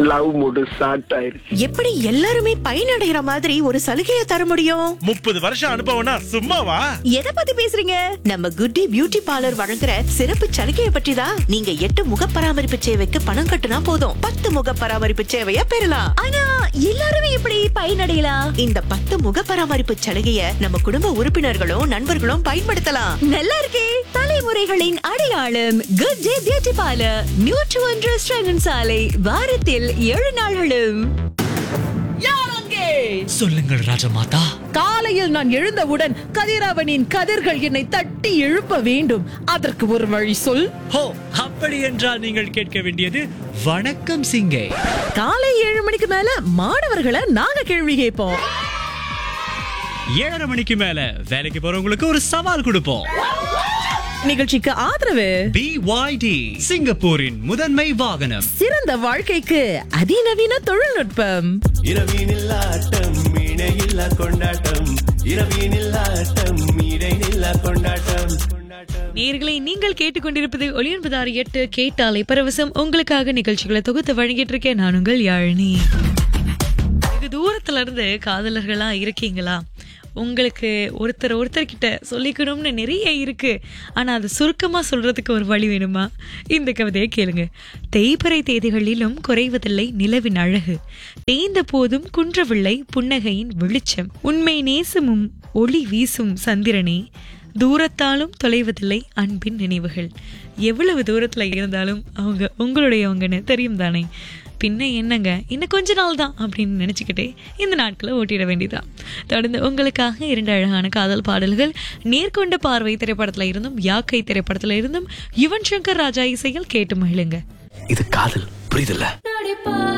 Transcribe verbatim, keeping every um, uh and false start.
Love mood start ஆயிருச்சு. எப்படி எல்லாருமே பயனடைகிற மாதிரி ஒரு சலுகையை தர முடியும்? முப்பது வருஷம் அனுபவம்னா சும்மாவா? எதை பத்தி பேசுறீங்க? நம்ம குட்டி பியூட்டி பார்லர் வழங்குற சிறப்பு சலுகையை பற்றி தான். நீங்க எட்டு முக பராமரிப்பு சேவைக்கு பணம் கட்டுனா போதும், பத்து முக பராமரிப்பு சேவையை பெறலாம். ஆனா எல்லாருமே எப்படி பயனடையலாம்? இந்த பத்து முக பராமரிப்பு சலுகையை நம்ம குடும்ப உறுப்பினர்களும் நண்பர்களும் பயன்படுத்தலாம். நல்லா இருக்கே. தலைமுறைகளின் அடையாளம் good day beauty parlour, nutri ஒன்று ஸ்ரங்கன் சாலை, வாரத்தில் ஏழு நாள்களும். சொல்லுங்கள் ராஜமாதா. காலையில் நான் எழுந்தவுடன் கதிரவனின் கதிர்கள் என்னை தட்டி எழுப்ப வேண்டும். அதற்கு ஒரு வழி சொல். ஹோ, அப்படி என்றால் நீங்கள் கேட்க வேண்டியது வணக்கம் சிங்கே. காலை ஏழு மணிக்கு மேல மாணவர்களை நாங்க கேள்வி கேட்போம். ஏழரை மணிக்கு மேல வேலைக்கு போறவங்களுக்கு ஒரு சவால் கொடுப்போம். நிகழ்ச்சிக்கு ஆதரவு பி ஒய் டி, சிங்கப்பூரின் முதன்மை வாகனம். சிறந்த வாழ்க்கைக்கு அதிநவீன தொழில்நுட்பம். இரவினில் ஆட்டம் இணையில்லா கொண்டாட்டம், இரவினில் ஆட்டம் இடைநில்லா கொண்டாட்டம். நேயர்களை, நீங்கள் கேட்டுக்கொண்டிருப்பது ஒளியன்பதாறு எட்டு கேட்டாலை பரவசம். உங்களுக்காக நிகழ்ச்சிகளை தொகுத்து வழங்கிட்டு இருக்கேன் நான் உங்கள் யாழினி. வெகு தூரத்துல இருந்து காதலர்களா இருக்கீங்களா? உங்களுக்கு ஒருத்தர் ஒருத்தர்கிட்ட சொல்லிக்கணும்னு நிறைய இருக்கு, ஆனா அது சுருக்கமா சொல்றதுக்கு ஒரு வழி வேணுமா? இந்த கவிதையை கேளுங்க. தேய்பிறை தேதிகளிலும் குறைவதில்லை நிலவின் அழகு, தேய்ந்த போதும் குன்றவில்லை புன்னகையின் வெளிச்சம், உண்மை நேசமும் ஒளி வீசும் சந்திரனே, தூரத்தாலும் தொலைவதில்லை அன்பின் நினைவுகள். எவ்வளவு தூரத்துல இருந்தாலும் அவங்க உங்களுடையவங்கன்னு தெரியும் தானே? பின்ன என்னங்க, இன்னும் கொஞ்ச நாள் தான் அப்படின்னு நினைச்சுக்கிட்டே இந்த நாட்களை ஓட்டிட வேண்டியதான். தொடர்ந்து உங்களுக்காக இரண்டு அழகான காதல் பாடல்கள். நேர்கொண்ட பார்வை திரைப்படத்துல இருந்தும் யாக்கை திரைப்படத்துல இருந்தும் யுவன் சங்கர் ராஜா இசையில் கேட்டு மகிழுங்க. இது காதல், புரியுதுல்ல?